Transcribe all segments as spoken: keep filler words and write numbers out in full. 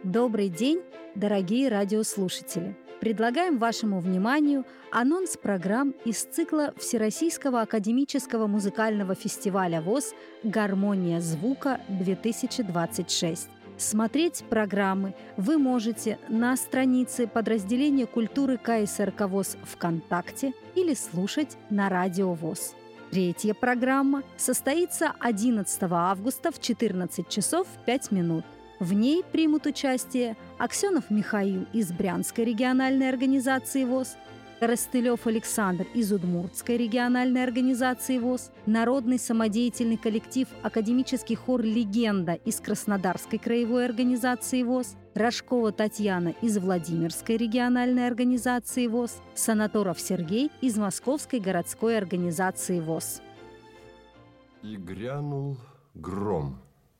Добрый день, дорогие радиослушатели! Предлагаем вашему вниманию анонс программ из цикла Всероссийского академического музыкального фестиваля ВОС «Гармония звука-две тысячи двадцать шесть». Смотреть программы вы можете на странице подразделения культуры ка эс эр ка ВОС ВКонтакте или слушать на Радио ВОС. Третья программа состоится одиннадцатого августа в четырнадцать часов пять минут. В ней примут участие Аксенов Михаил из Брянской региональной организации ВОС, Коростылев Александр из Удмуртской региональной организации ВОС, народный самодеятельный коллектив «Академический хор «Легенда» из Краснодарской краевой организации ВОС, Рожкова Татьяна из Владимирской региональной организации ВОС, Санаторов Сергей из Московской городской организации ВОС. И грянул гром.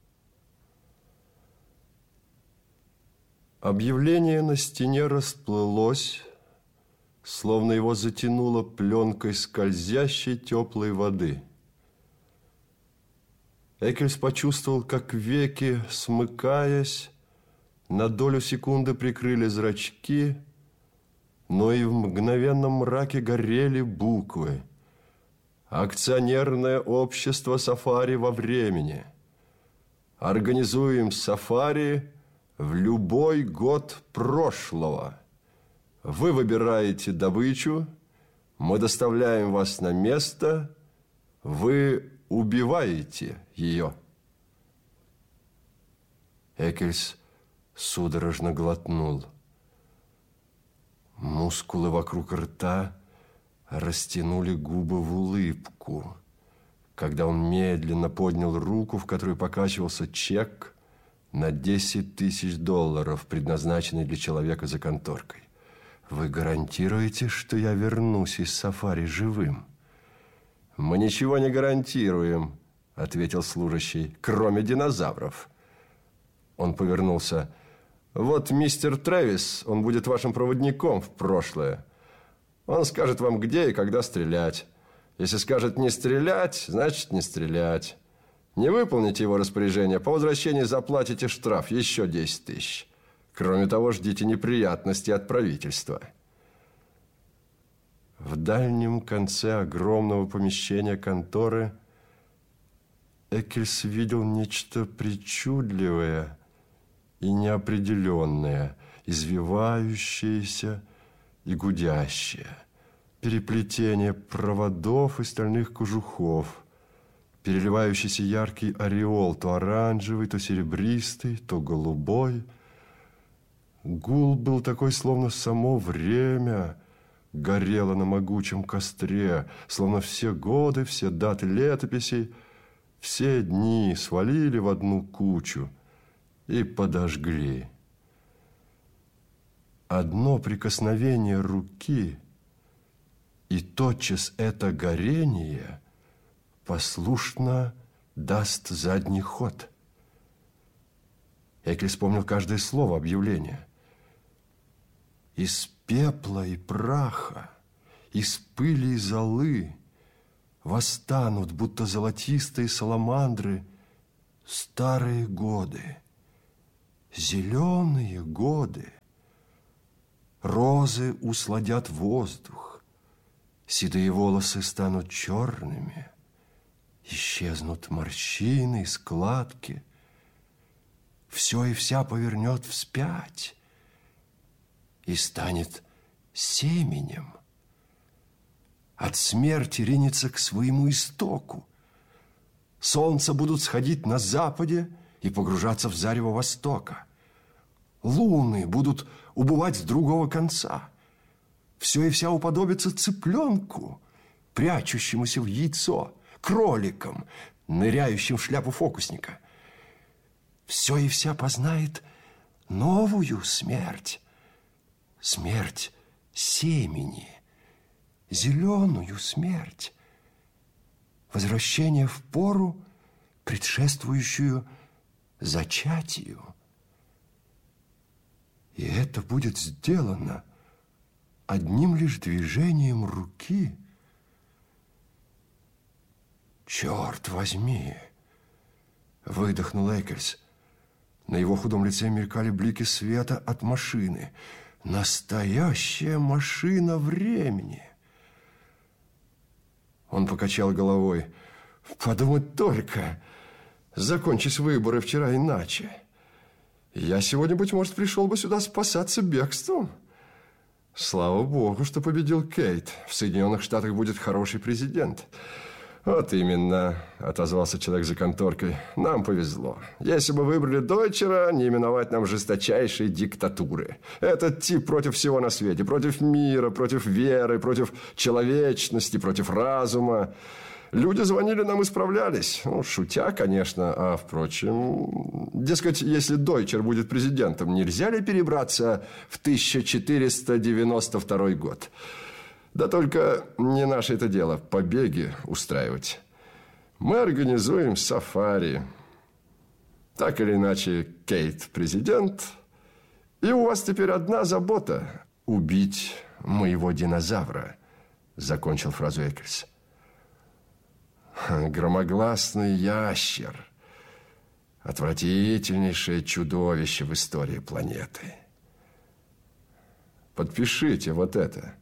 Объявление на стене расплылось, словно его затянуло пленкой скользящей теплой воды. Эккельс почувствовал, как веки, смыкаясь, на долю секунды прикрыли зрачки, но и в мгновенном мраке горели буквы. Акционерное общество «Сафари» во времени. Организуем сафари в любой год прошлого. Вы выбираете добычу, мы доставляем вас на место, вы убиваете ее. Эккельс судорожно глотнул. Мускулы вокруг рта растянули губы в улыбку, когда он медленно поднял руку, в которой покачивался чек на десять тысяч долларов, предназначенный для человека за конторкой. Вы гарантируете, что я вернусь из сафари живым? Мы ничего не гарантируем, ответил служащий, кроме динозавров. Он повернулся. Вот мистер Трэвис, он будет вашим проводником в прошлое. Он скажет вам, где и когда стрелять. Если скажет не стрелять, значит не стрелять. Не выполните его распоряжение, по возвращении заплатите штраф еще десять тысяч. Кроме того, ждите неприятностей от правительства. В дальнем конце огромного помещения конторы Эккельс видел нечто причудливое и неопределенное, извивающееся и гудящее. Переплетение проводов и стальных кожухов, переливающийся яркий ореол, то оранжевый, то серебристый, то голубой. Гул был такой, словно само время горело на могучем костре, словно все годы, все даты летописей, все дни свалили в одну кучу и подожгли. Одно прикосновение руки, и тотчас это горение послушно даст задний ход. Эккельс вспомнил каждое слово объявления. Из пепла и праха, из пыли и золы восстанут, будто золотистые саламандры, старые годы, зеленые годы. Розы усладят воздух, седые волосы станут черными, исчезнут морщины и складки, все и вся повернет вспять и станет семенем. От смерти ринется к своему истоку. Солнца будут сходить на западе и погружаться в зарево востока. Луны будут убывать с другого конца. Все и вся уподобится цыпленку, прячущемуся в яйцо, кроликам, ныряющим в шляпу фокусника. Все и вся познает новую смерть, смерть семени, зеленую смерть, возвращение в пору, предшествующую зачатию. И это будет сделано одним лишь движением руки. «Черт возьми!» – выдохнул Эккельс. На его худом лице мелькали блики света от машины. Настоящая машина времени. Он покачал головой. Подумать только, закончись выборы вчера иначе. Я сегодня, быть может, пришел бы сюда спасаться бегством. Слава богу, что победил Кейт. В Соединенных Штатах будет хороший президент. Вот именно, отозвался человек за конторкой. Нам повезло. Если бы выбрали Дойчера, не именовать нам жесточайшей диктатуры. Этот тип против всего на свете. Против мира, против веры, против человечности, против разума. Люди звонили нам и справлялись. Ну, шутя, конечно, а, впрочем... Дескать, если Дойчер будет президентом, нельзя ли перебраться в тысяча четыреста девяносто второй год? Да только не наше это дело побеги устраивать. Мы организуем сафари. Так или иначе, Кейт президент. И у вас теперь одна забота – убить моего динозавра, закончил фразу Эккельс. Громогласный ящер. Отвратительнейшее чудовище в истории планеты. Подпишите вот это.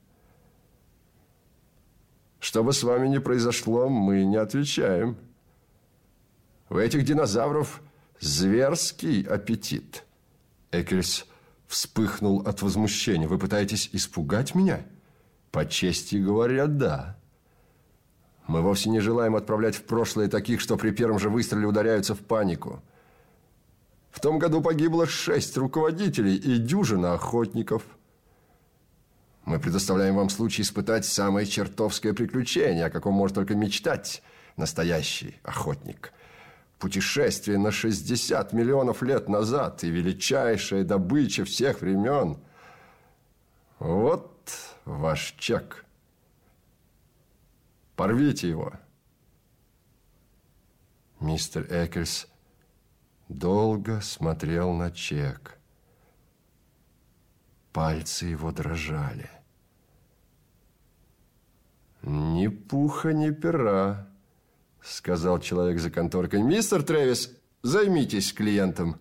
Что бы с вами ни произошло, мы не отвечаем. У этих динозавров зверский аппетит. Эккельс вспыхнул от возмущения. Вы пытаетесь испугать меня? По чести говоря, да. Мы вовсе не желаем отправлять в прошлое таких, что при первом же выстреле ударяются в панику. В том году погибло шесть руководителей и дюжина охотников. Мы предоставляем вам случай испытать самое чертовское приключение, о каком может только мечтать настоящий охотник. Путешествие на шестьдесят миллионов лет назад и величайшая добыча всех времен. Вот ваш чек. Порвите его. Мистер Эккельс долго смотрел на чек. Пальцы его дрожали. «Ни пуха, ни пера», — сказал человек за конторкой. «Мистер Трэвис, займитесь клиентом».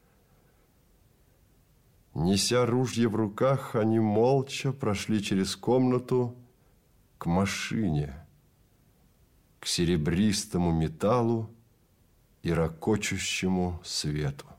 Неся ружья в руках, они молча прошли через комнату к машине, к серебристому металлу и ракочущему свету.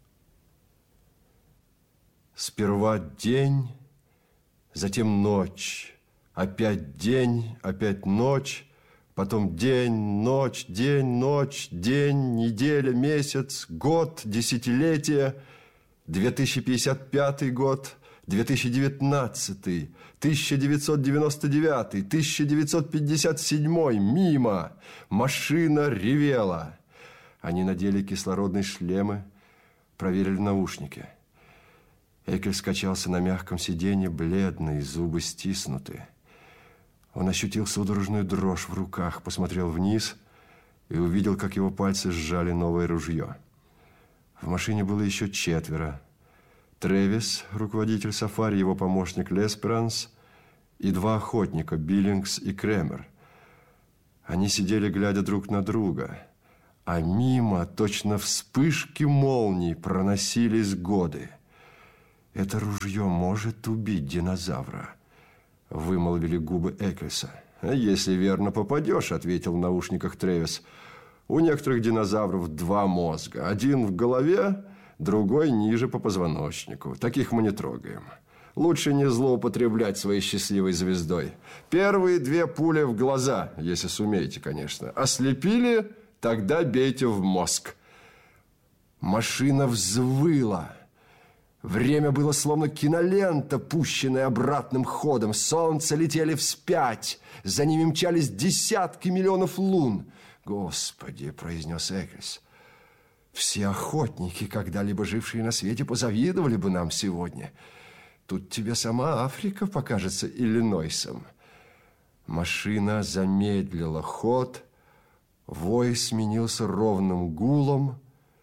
Сперва день, затем ночь, опять день, опять ночь, потом день, ночь, день, ночь, день, неделя, месяц, год, десятилетие, две тысячи пятьдесят пятый год, две тысячи девятнадцатый, тысяча девятьсот девяносто девятый, тысяча девятьсот пятьдесят седьмой, мимо, машина ревела. Они надели кислородные шлемы, проверили наушники. Эккельс скачался на мягком сиденье, бледный, зубы стиснуты. Он ощутил судорожную дрожь в руках, посмотрел вниз и увидел, как его пальцы сжали новое ружье. В машине было еще четверо. Трэвис, руководитель сафари, его помощник Лесперанс и два охотника, Биллингс и Кремер. Они сидели, глядя друг на друга, а мимо, точно вспышки молний, проносились годы. «Это ружье может убить динозавра», – вымолвили губы Эккельса. «Если верно попадешь», – ответил в наушниках Трэвис. «У некоторых динозавров два мозга. Один в голове, другой ниже по позвоночнику. Таких мы не трогаем. Лучше не злоупотреблять своей счастливой звездой. Первые две пули в глаза, если сумеете, конечно. Ослепили, тогда бейте в мозг». Машина взвыла. Время было словно кинолента, пущенная обратным ходом. Солнце летели вспять. За ними мчались десятки миллионов лун. «Господи!» – произнес Эккельс. «Все охотники, когда-либо жившие на свете, позавидовали бы нам сегодня. Тут тебе сама Африка покажется Иллинойсом». Машина замедлила ход. Вой сменился ровным гулом.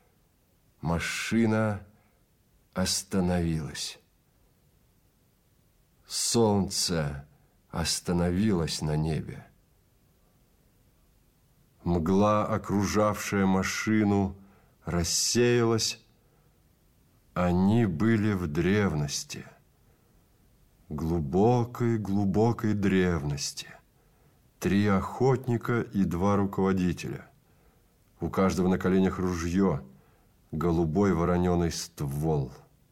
Машина остановилась. Солнце остановилось на небе. Мгла, окружавшая машину, рассеялась, Они были в древности, глубокой-глубокой древности. Три охотника и два руководителя. У каждого на коленях ружье, голубой вороненый ствол.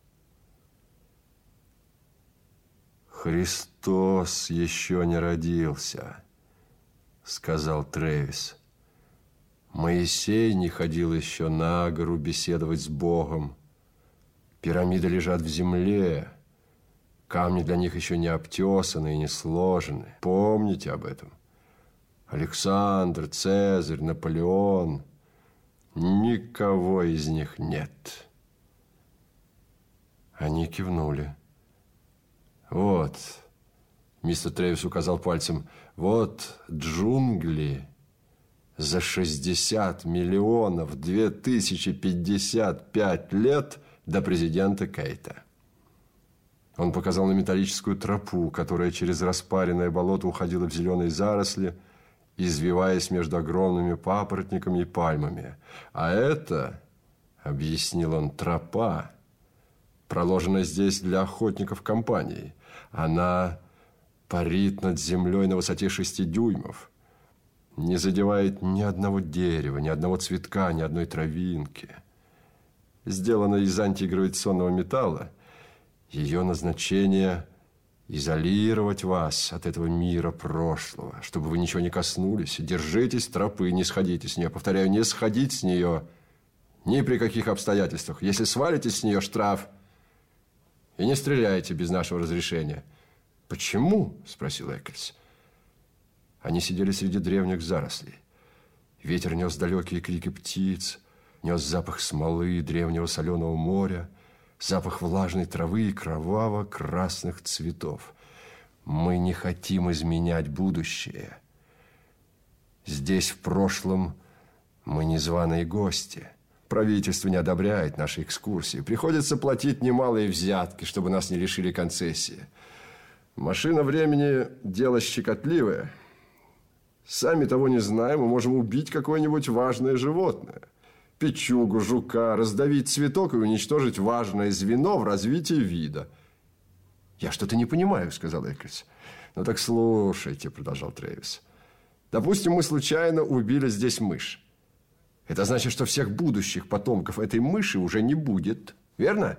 «Христос еще не родился», — сказал Трэвис. «Моисей не ходил еще на гору беседовать с Богом. Пирамиды лежат в земле, камни для них еще не обтесаны и не сложены. Помните об этом. Александр, Цезарь, Наполеон. Никого из них нет». Они кивнули. «Вот», — мистер Трэвис указал пальцем, «вот джунгли за шестьдесят миллионов две тысячи пятьдесят пять лет до президента Кейта». Он показал на металлическую тропу, которая через распаренное болото уходила в зеленые заросли, извиваясь между огромными папоротниками и пальмами. «А это, — объяснил он, — тропа, проложена здесь для охотников компании. Она парит над землей на высоте шести дюймов, не задевает ни одного дерева, ни одного цветка, ни одной травинки. Сделана из антигравитационного металла. Ее назначение – изолировать вас от этого мира прошлого, чтобы вы ничего не коснулись. Держитесь тропы, не сходите с нее. Повторяю, не сходить с нее ни при каких обстоятельствах. Если свалитесь с нее, штраф. И не стреляйте без нашего разрешения». «Почему?» – спросил Эккельс. Они сидели среди древних зарослей. Ветер нес далекие крики птиц, нес запах смолы древнего соленого моря, запах влажной травы и кроваво-красных цветов. «Мы не хотим изменять будущее. Здесь, в прошлом, мы незваные гости. Правительство не одобряет наши экскурсии. Приходится платить немалые взятки, чтобы нас не лишили концессии. Машина времени – дело щекотливое. Сами того не зная, мы можем убить какое-нибудь важное животное. Печугу, жука, раздавить цветок и уничтожить важное звено в развитии вида». «Я что-то не понимаю», – сказал Эккельс. «Ну так слушайте», – продолжал Трэвис. «Допустим, мы случайно убили здесь мышь. Это значит, что всех будущих потомков этой мыши уже не будет. Верно?»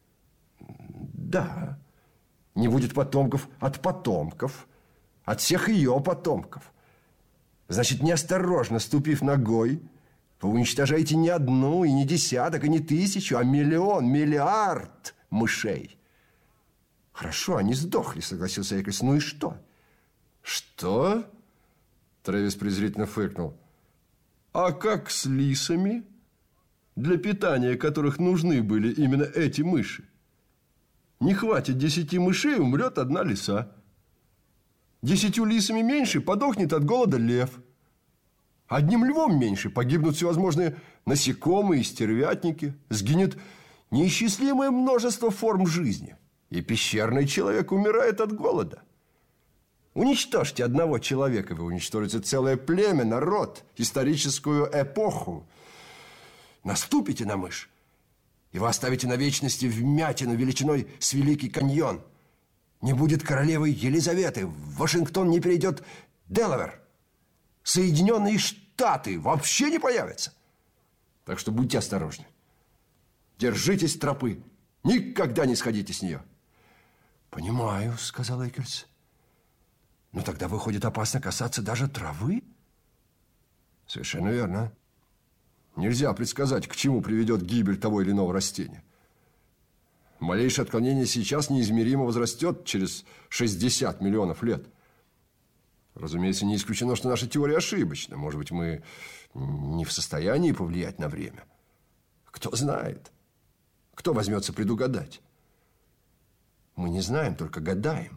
«Да. Не будет потомков от потомков, от всех ее потомков. Значит, неосторожно ступив ногой, вы уничтожаете не одну, и не десяток, и не тысячу, а миллион, миллиард мышей». «Хорошо, они сдохли», — согласился Эккельс. «Ну и что?» «Что?» — Трэвис презрительно фыркнул. «А как с лисами, для питания которых нужны были именно эти мыши? Не хватит десяти мышей, умрет одна лиса. Десятью лисами меньше подохнет от голода лев. Одним львом меньше погибнут всевозможные насекомые и стервятники. Сгинет неисчислимое множество форм жизни. И пещерный человек умирает от голода. Уничтожьте одного человека, вы уничтожите целое племя, народ, историческую эпоху. Наступите на мышь, и вы оставите на вечности вмятину величиной с Великий каньон. Не будет королевы Елизаветы, в Вашингтон не перейдет Делавер. Соединенные Штаты вообще не появятся. Так что будьте осторожны. Держитесь тропы, никогда не сходите с нее». «Понимаю», — сказал Эккельс. «Но тогда, выходит, опасно касаться даже травы?» «Совершенно верно. Нельзя предсказать, к чему приведет гибель того или иного растения. Малейшее отклонение сейчас неизмеримо возрастет через шестьдесят миллионов лет. Разумеется, не исключено, что наша теория ошибочна. Может быть, мы не в состоянии повлиять на время. Кто знает? Кто возьмется предугадать? Мы не знаем, только гадаем.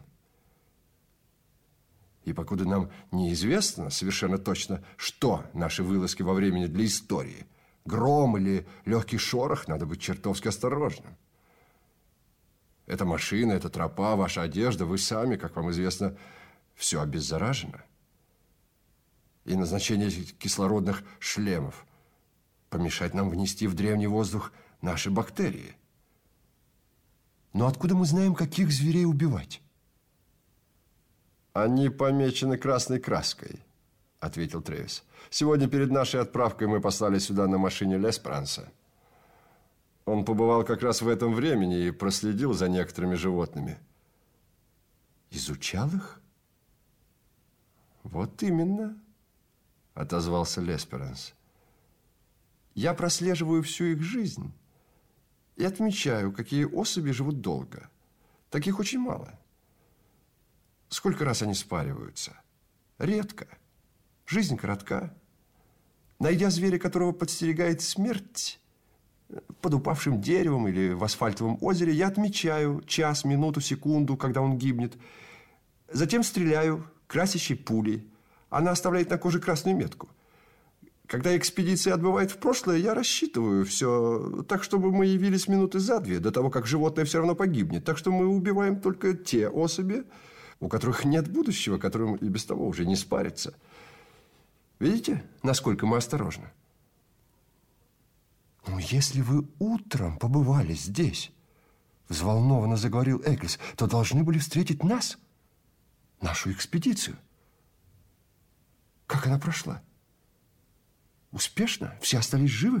И покуда нам неизвестно совершенно точно, что наши вылазки во времени для истории, гром или легкий шорох, надо быть чертовски осторожным. Эта машина, эта тропа, ваша одежда, вы сами, как вам известно, все обеззаражено. И назначение кислородных шлемов помешать нам внести в древний воздух наши бактерии. Но откуда мы знаем, каких зверей убивать? Они помечены красной краской, ответил Трэвис. Сегодня перед нашей отправкой мы послали сюда на машине Лесперанса. Он побывал как раз в этом времени и проследил за некоторыми животными. Изучал их? Вот именно, отозвался Лесперанс. Я прослеживаю всю их жизнь и отмечаю, какие особи живут долго. Таких очень мало. Сколько раз они спариваются? Редко. Жизнь коротка. Найдя зверя, которого подстерегает смерть, под упавшим деревом или в асфальтовом озере, я отмечаю час, минуту, секунду, когда он гибнет. Затем стреляю красящей пулей. Она оставляет на коже красную метку. Когда экспедиция отбывает в прошлое, я рассчитываю все так, чтобы мы явились минуты за две, до того, как животное все равно погибнет. Так что мы убиваем только те особи, у которых нет будущего, которым и без того уже не спарится. Видите, насколько мы осторожны? Но если вы утром побывали здесь, взволнованно заговорил Эклс, то должны были встретить нас, нашу экспедицию. Как она прошла? Успешно? Все остались живы?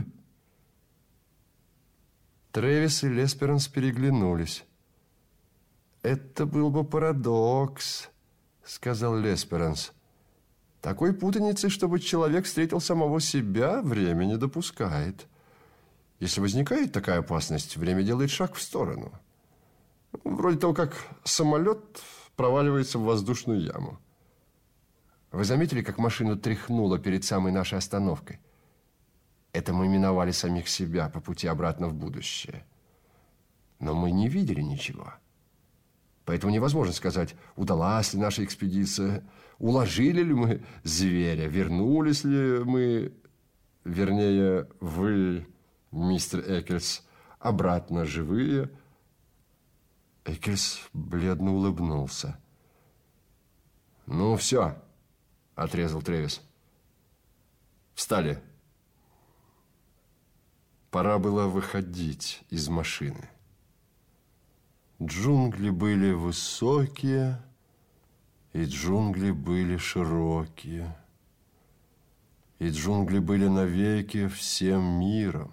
Трэвис и Лесперанс переглянулись. «Это был бы парадокс», — сказал Лесперанс. «Такой путаницы, чтобы человек встретил самого себя, время не допускает. Если возникает такая опасность, время делает шаг в сторону. Вроде того, как самолет проваливается в воздушную яму. Вы заметили, как машину тряхнуло перед самой нашей остановкой? Это мы миновали самих себя по пути обратно в будущее. Но мы не видели ничего. Поэтому невозможно сказать, удалась ли наша экспедиция, уложили ли мы зверя, вернулись ли мы, вернее, вы, мистер Эккельс, обратно живые». Эккельс бледно улыбнулся. «Ну, все», — отрезал Трэвис. «Встали». Пора было выходить из машины. Джунгли были высокие, и джунгли были широкие, и джунгли были навеки всем миром.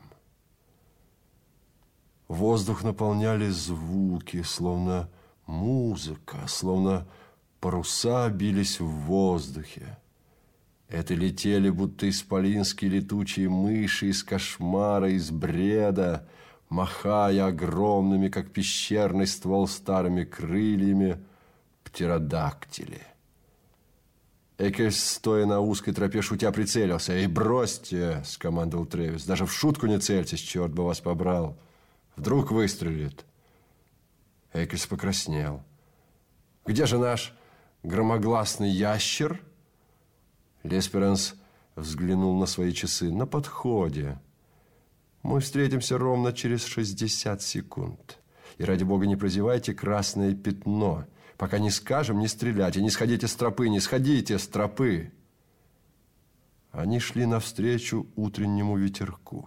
Воздух наполняли звуки, словно музыка, словно паруса бились в воздухе. Это летели, будто исполинские летучие мыши из кошмара, из бреда, махая огромными, как пещерный ствол, старыми крыльями, птеродактили. Эккельс, стоя на узкой тропе, шутя прицелился. «Эй, бросьте!» – скомандовал Трэвис. «Даже в шутку не цельтесь, черт бы вас побрал! Вдруг выстрелит!» Эккельс покраснел. «Где же наш громогласный ящер?» Лесперанс взглянул на свои часы. «На подходе. Мы встретимся ровно через шестьдесят секунд. И, ради бога, не прозевайте красное пятно. Пока не скажем, не стреляйте, не сходите с тропы, не сходите с тропы». Они шли навстречу утреннему ветерку.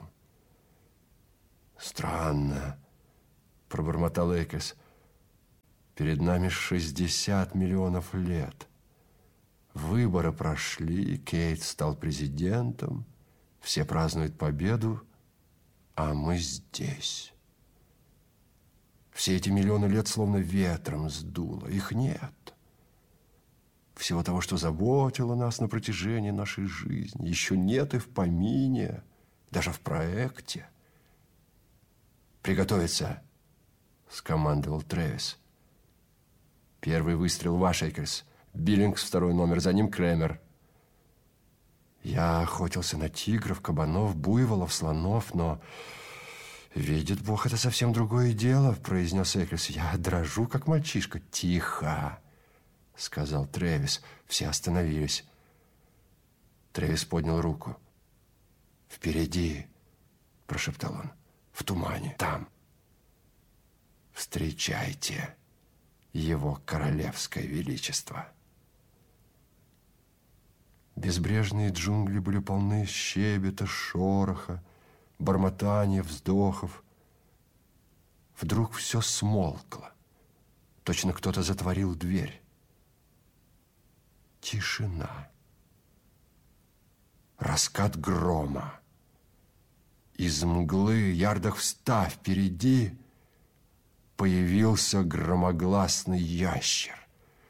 «Странно», – пробормотал Эккельс. «Перед нами шестьдесят миллионов лет. Выборы прошли, Кейт стал президентом, все празднуют победу, а мы здесь. Все эти миллионы лет словно ветром сдуло, их нет. Всего того, что заботило нас на протяжении нашей жизни, еще нет и в помине, даже в проекте». «Приготовиться!» – скомандовал Трэвис. «Первый выстрел ваш, Эккельс. Биллингс, второй номер, за ним Кремер». «Я охотился на тигров, кабанов, буйволов, слонов, но, видит Бог, это совсем другое дело», – произнес Эккельс. «Я дрожу, как мальчишка». «Тихо!» – сказал Трэвис. Все остановились. Трэвис поднял руку. «Впереди!» – прошептал он. «В тумане, там. Встречайте его королевское величество». Безбрежные джунгли были полны щебета, шороха, бормотания, вздохов. Вдруг все смолкло. Точно кто-то затворил дверь. Тишина. Раскат грома. Из мглы, ярдах в ста впереди, появился громогласный ящер.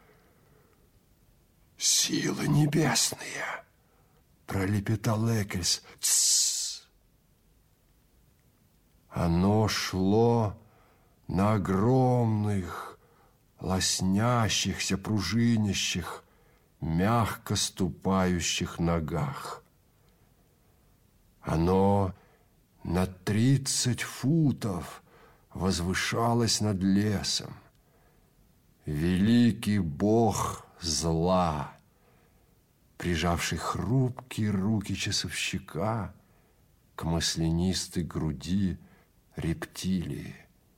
«Силы небесные!» — пролепетал Эккельс. «Тссс!» Оно шло на огромных, лоснящихся, пружинящих, мягко ступающих ногах. Оно на тридцать футов возвышалось над лесом. Великий бог зла, прижавший хрупкие руки часовщика к маслянистой груди рептилии.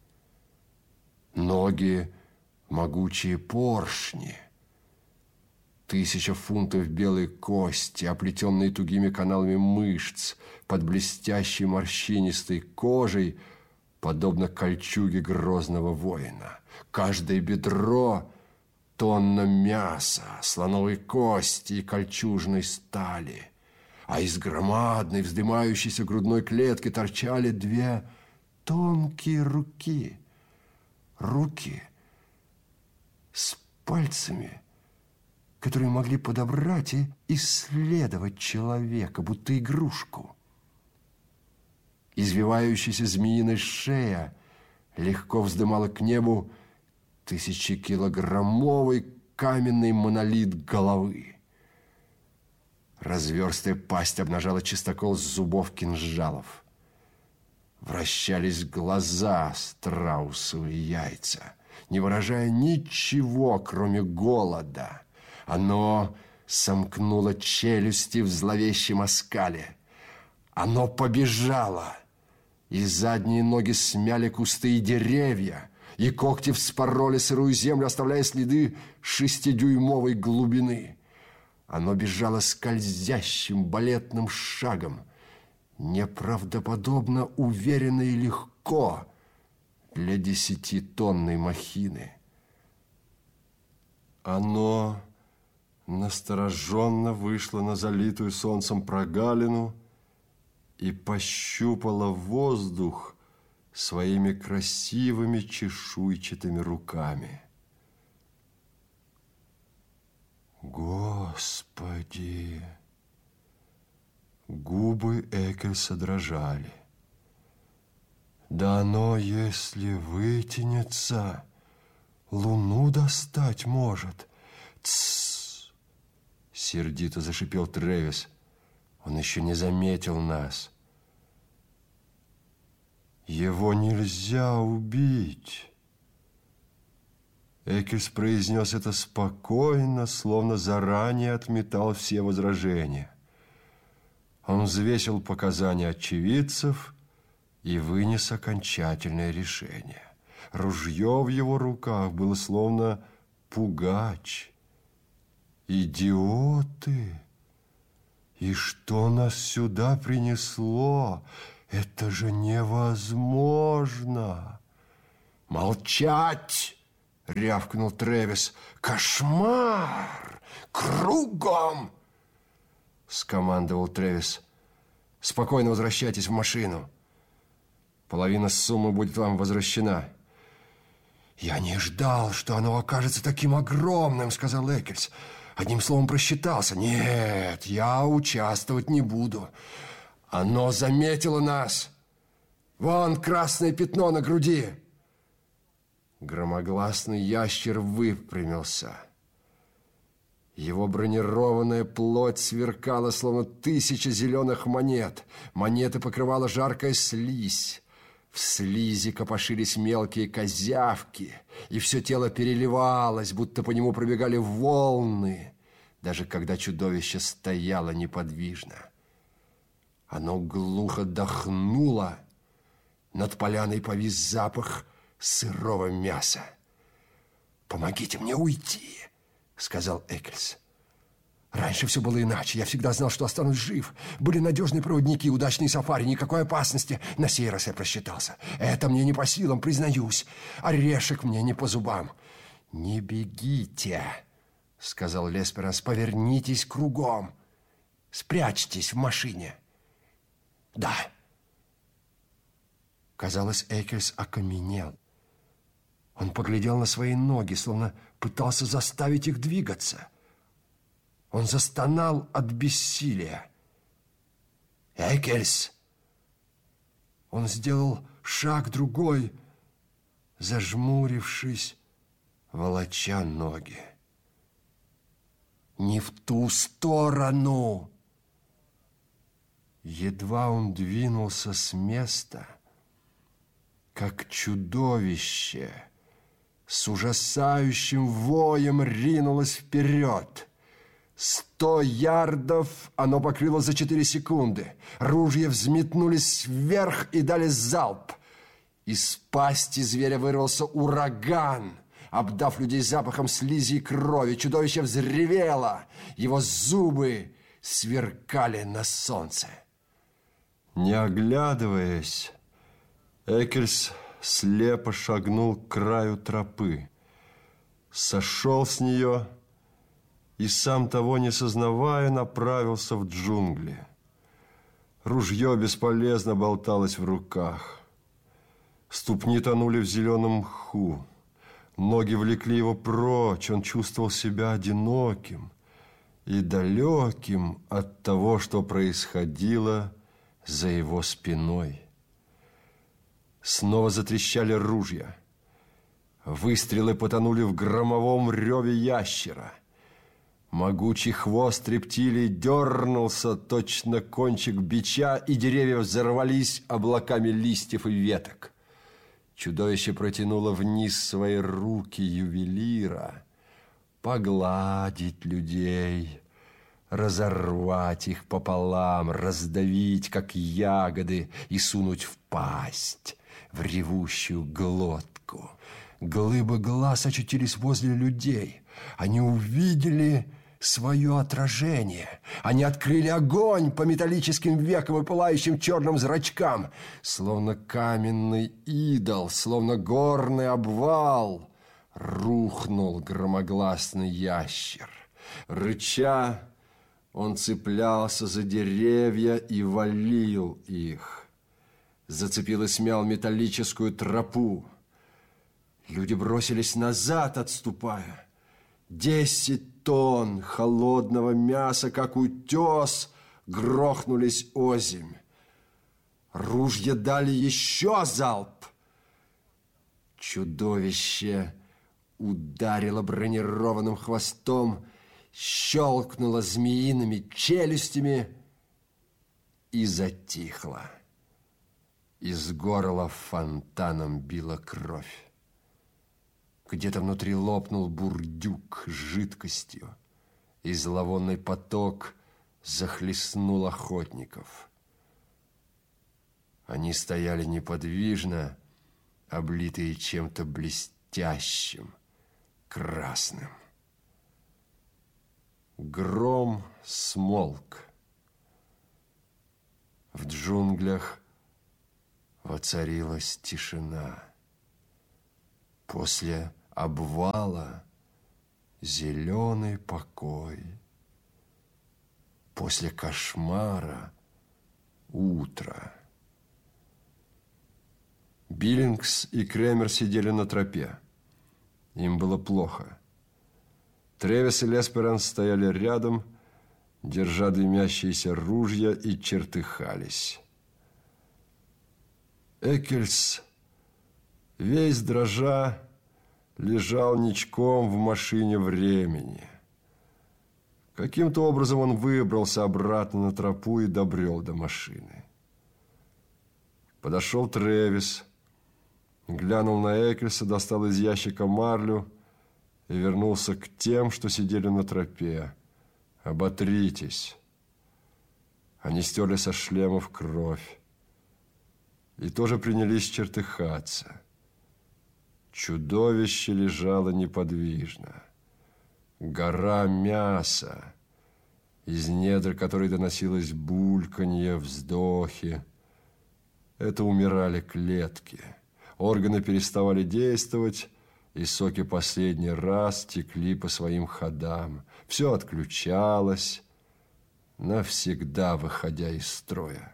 Ноги — могучие поршни, тысяча фунтов белой кости, оплетенные тугими каналами мышц, под блестящей морщинистой кожей, подобно кольчуге грозного воина. Каждое бедро — тонна мяса, слоновой кости и кольчужной стали, а из громадной вздымающейся грудной клетки торчали две тонкие руки. Руки с пальцами, которые могли подобрать и исследовать человека, будто игрушку. Извивающаяся змеиная шея легко вздымала к небу тысячекилограммовый каменный монолит головы. Разверстая пасть обнажала чистокол зубов кинжалов. Вращались глаза, страусовые яйца, не выражая ничего, кроме голода. Оно сомкнуло челюсти в зловещем оскале. Оно побежало, и задние ноги смяли кусты и деревья, и когти вспороли сырую землю, оставляя следы шестидюймовой глубины. Оно бежало скользящим балетным шагом, неправдоподобно уверенно и легко для десятитонной махины. Оно настороженно вышло на залитую солнцем прогалину и пощупало воздух своими красивыми чешуйчатыми руками. Господи! Губы Эккельса дрожали. Да оно, если вытянется, луну достать может. Тссс! Сердито зашипел Трэвис. Он еще не заметил нас. Его нельзя убить. Эккельс произнес это спокойно, словно заранее отметал все возражения. Он взвесил показания очевидцев и вынес окончательное решение. Ружье в его руках было словно пугач. «Идиоты! И что нас сюда принесло? Это же невозможно!» «Молчать!» — рявкнул Трэвис. «Кошмар! Кругом!» — скомандовал Трэвис. «Спокойно возвращайтесь в машину. Половина суммы будет вам возвращена». «Я не ждал, что оно окажется таким огромным», — сказал Эккельс. «Одним словом, просчитался. Нет, я участвовать не буду. Оно заметило нас. Вон красное пятно на груди». Громогласный ящер выпрямился. Его бронированная плоть сверкала, словно тысяча зеленых монет. Монеты покрывала жаркая слизь. В слизи копошились мелкие козявки, и все тело переливалось, будто по нему пробегали волны, даже когда чудовище стояло неподвижно. Оно глухо дохнуло. Над поляной повис запах сырого мяса. «Помогите мне уйти», — сказал Эккельс. Раньше все было иначе. Я всегда знал, что останусь жив. Были надежные проводники, удачные сафари, никакой опасности. На сей раз я просчитался. Это мне не по силам, признаюсь. Орешек мне не по зубам. «Не бегите», — сказал Лесперанс, — «повернитесь кругом. Спрячьтесь в машине». «Да». Казалось, Эккельс окаменел. Он поглядел на свои ноги, словно пытался заставить их двигаться. Он застонал от бессилия. «Эккельс!» Он сделал шаг другой, зажмурившись, волоча ноги. «Не в ту сторону!» Едва он двинулся с места, как чудовище с ужасающим воем ринулось вперед. Сто ярдов оно покрыло за четыре секунды. Ружья взметнулись вверх и дали залп. Из пасти зверя вырвался ураган, обдав людей запахом слизи и крови. Чудовище взревело. Его зубы сверкали на солнце. Не оглядываясь, Эккельс слепо шагнул к краю тропы, сошел с нее и, сам того не сознавая, направился в джунгли. Ружье бесполезно болталось в руках. Ступни тонули в зеленом мху. Ноги влекли его прочь. Он чувствовал себя одиноким и далеким от того, что происходило за его спиной. Снова затрещали ружья. Выстрелы потонули в громовом реве ящера. Могучий хвост рептилии дернулся, точно кончик бича, и деревья взорвались облаками листьев и веток. Чудовище протянуло вниз свои руки ювелира, погладить людей, разорвать их пополам, раздавить, как ягоды, и сунуть в пасть, в ревущую глотку. Глыбы глаз очутились возле людей. Они увидели свое отражение. Они открыли огонь по металлическим векам и пылающим черным зрачкам. Словно каменный идол, словно горный обвал, рухнул громогласный ящер. Рыча, он цеплялся за деревья и валил их. Зацепил и смял металлическую тропу. Люди бросились назад, отступая. Десять тонн холодного мяса, как утес, грохнулись озимь. Ружья дали еще залп. Чудовище ударило бронированным хвостом, щелкнуло змеиными челюстями и затихло. Из горла фонтаном била кровь. Где-то внутри лопнул бурдюк с жидкостью, и зловонный поток захлестнул охотников. Они стояли неподвижно, облитые чем-то блестящим, красным. Гром смолк. В джунглях воцарилась тишина. После обвала зеленый покой. После кошмара утро. Биллингс и Кремер сидели на тропе. Им было плохо. Тревис и Лесперанс стояли рядом, держа дымящиеся ружья, и чертыхались. Эккельс, весь дрожа, лежал ничком в машине времени. Каким-то образом он выбрался обратно на тропу и добрел до машины. Подошел Тревис, глянул на Эккельса, достал из ящика марлю и вернулся к тем, что сидели на тропе. «Оботритесь!» Они стерли со шлемов кровь и тоже принялись чертыхаться. Чудовище лежало неподвижно. Гора мяса из недр которой доносилось бульканье, вздохи. Это умирали клетки. Органы переставали действовать, и соки последний раз текли по своим ходам. Все отключалось, навсегда выходя из строя.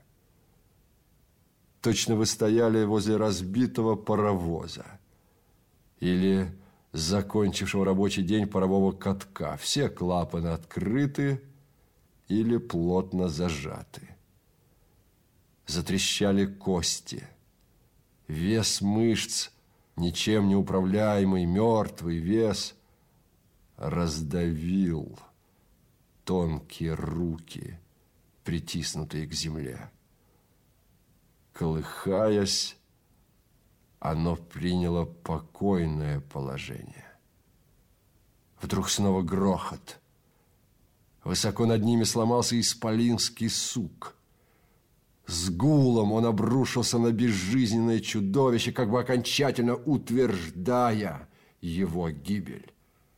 Точно вы стояли возле разбитого паровоза или закончившего рабочий день парового катка. Все клапаны открыты или плотно зажаты. Затрещали кости. Вес мышц, ничем не управляемый, мертвый вес, раздавил тонкие руки, притиснутые к земле. Колыхаясь, оно приняло покойное положение. Вдруг снова грохот. Высоко над ними сломался исполинский сук. С гулом он обрушился на безжизненное чудовище, как бы окончательно утверждая его гибель.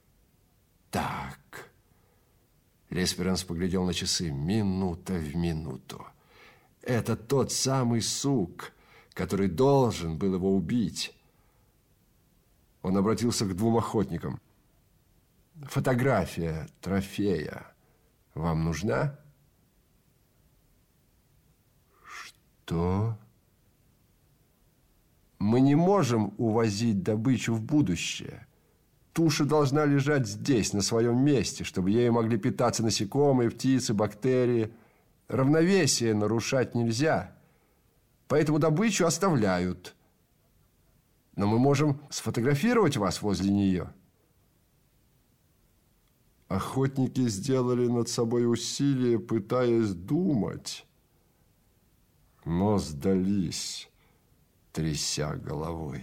Так. Лесперанс поглядел на часы. Минута в минуту. Это тот самый сук, который должен был его убить. Он обратился к двум охотникам. Фотография трофея вам нужна? Что? Мы не можем увозить добычу в будущее. Туша должна лежать здесь, на своем месте, чтобы ею могли питаться насекомые, птицы, бактерии. Равновесие нарушать нельзя. Поэтому добычу оставляют. Но мы можем сфотографировать вас возле нее. Охотники сделали над собой усилие, пытаясь думать, но сдались, тряся головой.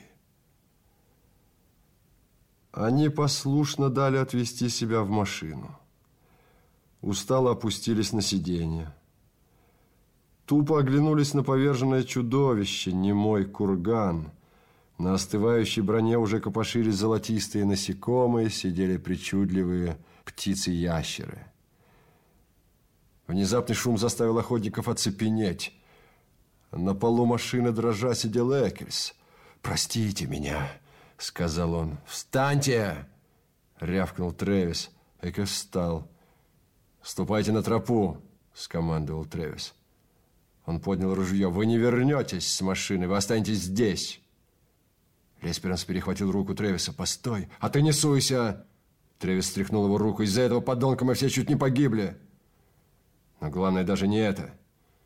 Они послушно дали отвезти себя в машину. Устало опустились на сиденье. Тупо оглянулись на поверженное чудовище, немой курган. На остывающей броне уже копошились золотистые насекомые, сидели причудливые птицы-ящеры. Внезапный шум заставил охотников оцепенеть. На полу машины дрожа сидел Эккельс. «Простите меня», — сказал он. «Встаньте!» — рявкнул Трэвис. Эккельс встал. «Ступайте на тропу», — скомандовал Трэвис. Он поднял ружье. «Вы не вернетесь с машины, вы останетесь здесь». Лесперанс перехватил руку Трэвиса. «Постой! А ты не суйся!» Трэвис стряхнул его руку. «Из-за этого подонка мы все чуть не погибли. Но главное даже не это».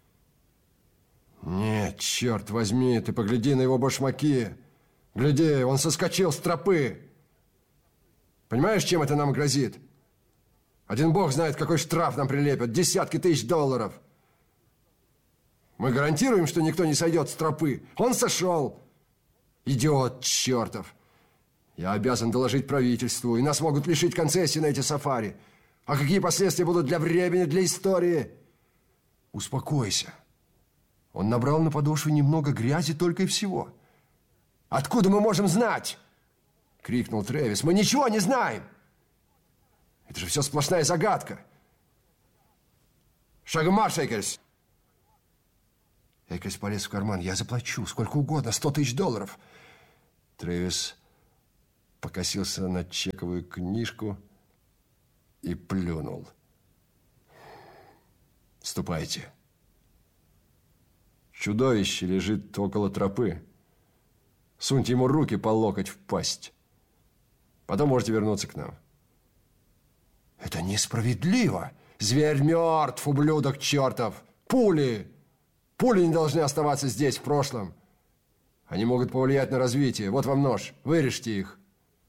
«Нет, черт возьми, ты погляди на его башмаки. Гляди, он соскочил с тропы. Понимаешь, чем это нам грозит? Один бог знает, какой штраф нам прилепят. Десятки тысяч долларов. Мы гарантируем, что никто не сойдет с тропы. Он сошел. Идиот чертов. Я обязан доложить правительству, и нас могут лишить концессии на эти сафари. А какие последствия будут для времени, для истории?» «Успокойся. Он набрал на подошве немного грязи только и всего». «Откуда мы можем знать?» — крикнул Трэвис. «Мы ничего не знаем. Это же все сплошная загадка. Шагом марш, Эккельс!» Эккельс полез в карман. «Я заплачу сколько угодно, сто тысяч долларов». Трэвис покосился на чековую книжку и плюнул. «Ступайте. Чудовище лежит около тропы. Суньте ему руки по локоть в пасть. Потом можете вернуться к нам». «Это несправедливо. Зверь мертв, ублюдок чертов. Пули! Пули не должны оставаться здесь, в прошлом. Они могут повлиять на развитие. Вот вам нож. Вырежьте их».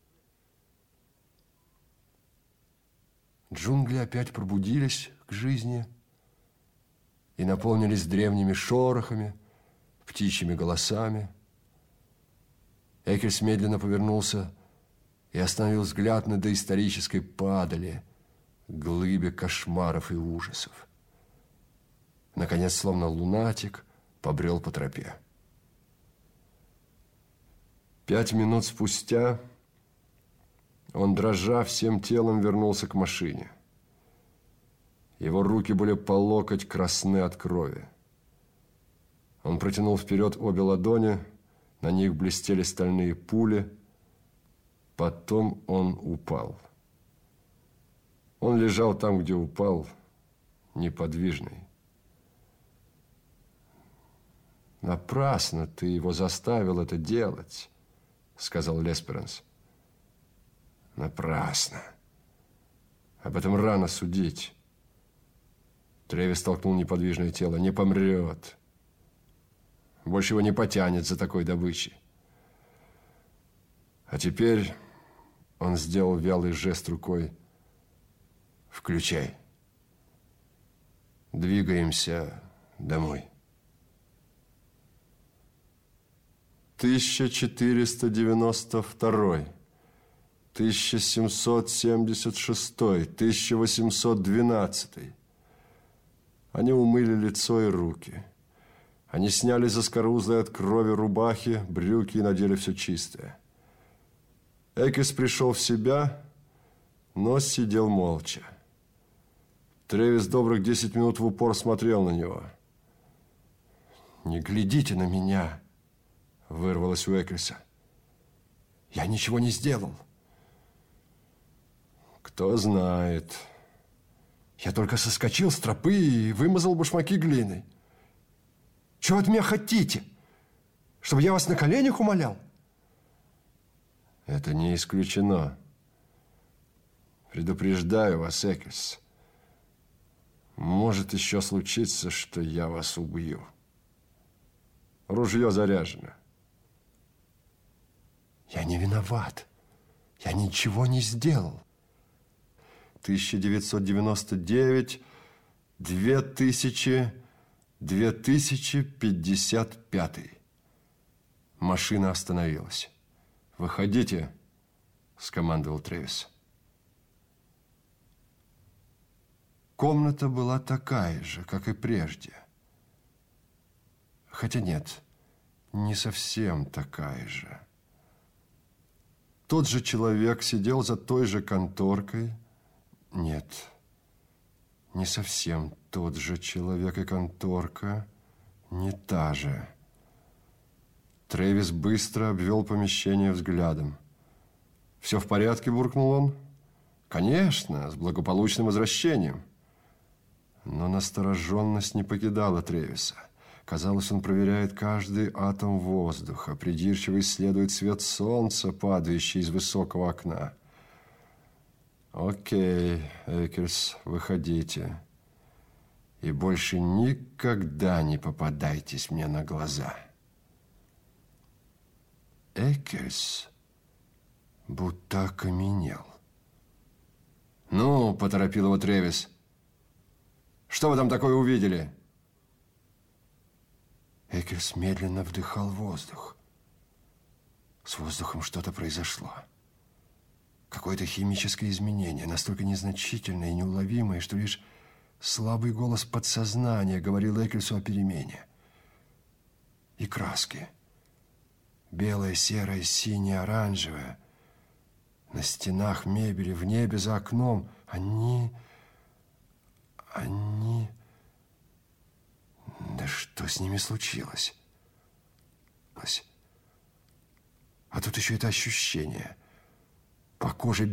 Джунгли опять пробудились к жизни и наполнились древними шорохами, птичьими голосами. Эккельс медленно повернулся и остановил взгляд на доисторической падали, глыбе кошмаров и ужасов. Наконец, словно лунатик, побрел по тропе. Пять минут спустя он, дрожа всем телом, вернулся к машине. Его руки были по локоть красны от крови. Он протянул вперед обе ладони, на них блестели стальные пули. Потом он упал. Он лежал там, где упал, неподвижный. «Напрасно ты его заставил это делать», — сказал Лесперанс. «Напрасно. Об этом рано судить». Тревис толкнул неподвижное тело. «Не помрет. Больше его не потянет за такой добычей». А теперь он сделал вялый жест рукой. «Включай. Двигаемся домой». тысяча четыреста девяносто второй, тысяча семьсот семьдесят шестой, тысяча восемьсот двенадцатый. Они умыли лицо и руки. Они сняли заскорузлые от крови рубахи, брюки и надели все чистое. Экис пришел в себя, но сидел молча. Тревис добрых десять минут в упор смотрел на него. «Не глядите на меня!» — вырвалось у Экиса. «Я ничего не сделал». «Кто знает. Я только соскочил с тропы и вымазал башмаки глиной. Чего от меня хотите? Чтобы я вас на коленях умолял?» «Это не исключено. Предупреждаю вас, Экис. Может еще случиться, что я вас убью. Ружье заряжено». «Я не виноват. Я ничего не сделал». тысяча девятьсот девяносто девять, две тысячи, две тысячи пятьдесят пятый. Машина остановилась. «Выходите», — скомандовал Тревис. Комната была такая же, как и прежде. Хотя нет, не совсем такая же. Тот же человек сидел за той же конторкой. Нет, не совсем тот же человек и конторка, не та же. Тревис быстро обвел помещение взглядом. «Все в порядке?» – буркнул он. «Конечно, с благополучным возвращением». Но настороженность не покидала Тревиса. Казалось, он проверяет каждый атом воздуха, придирчиво исследует свет солнца, падающий из высокого окна. «Окей, Экерс, выходите. И больше никогда не попадайтесь мне на глаза». Экерс будто окаменел. «Ну, — поторопил его Тревис, — что вы там такое увидели?» Экерс медленно вдыхал воздух. С воздухом что-то произошло. Какое-то химическое изменение, настолько незначительное и неуловимое, что лишь слабый голос подсознания говорил Экерсу о перемене. И краски. Белое, серое, синее, оранжевое. На стенах мебели, в небе, за окном. Они... Они... Да что с ними случилось? А тут еще это ощущение. По коже